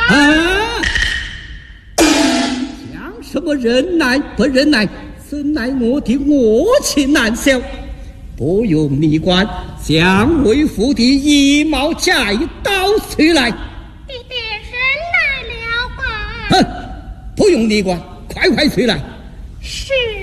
讲什么忍耐不忍耐，怎奈我的恶气难消。不用你管，将为父的一毛债刀取来。 弟弟忍耐了吧。 哼，不用你管，快快取来。 是。